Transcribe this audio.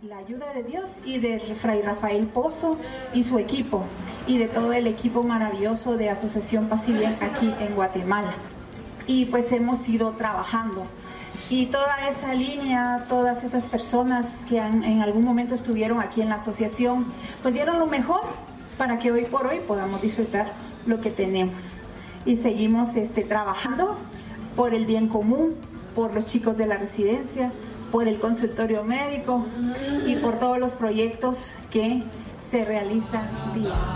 la ayuda de Dios y de Fray Rafael Pozo y su equipo, y de todo el equipo maravilloso de Asociación Paz y Bien aquí en Guatemala. Y pues hemos ido trabajando. Y toda esa línea, todas esas personas que en algún momento estuvieron aquí en la asociación, pues dieron lo mejor para que hoy por hoy podamos disfrutar lo que tenemos. Y seguimos trabajando por el bien común, por los chicos de la residencia, por el consultorio médico y por todos los proyectos que se realizan día a día.